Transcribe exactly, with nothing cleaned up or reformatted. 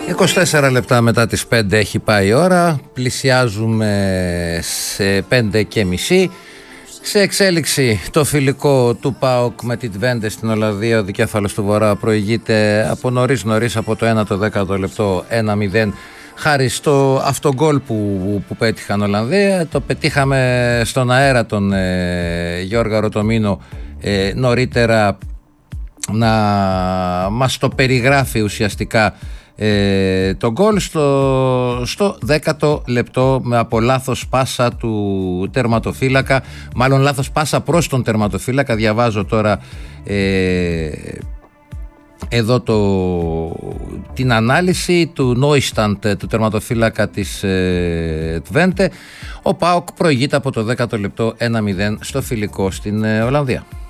είκοσι τέσσερα λεπτά μετά τις πέντε έχει πάει η ώρα. Πλησιάζουμε σε πέντε και μισή. Σε εξέλιξη το φιλικό του ΠΑΟΚ με την Τβέντε στην Ολλανδία. Ο δικέφαλος του Βορρά προηγείται από νωρίς νωρίς από το ένα το δέκατο λεπτό ένα μηδέν. Χάρη στο αυτογκόλ που, που πέτυχαν Ολλανδία. Το πετύχαμε στον αέρα τον ε, Γιώργα Ρωτομίνο ε, νωρίτερα να μας το περιγράφει ουσιαστικά ε, το γκολ στο, στο δέκατο λεπτό με από λάθος πάσα του τερματοφύλακα, μάλλον λάθος πάσα προς τον τερματοφύλακα. Διαβάζω τώρα ε, εδώ το, την ανάλυση του Νόισταντ, του τερματοφύλακα της ε, Τβέντε. Ο ΠΑΟΚ προηγείται από το δέκατο λεπτό ένα μηδέν στο φιλικό στην ε, Ολλανδία.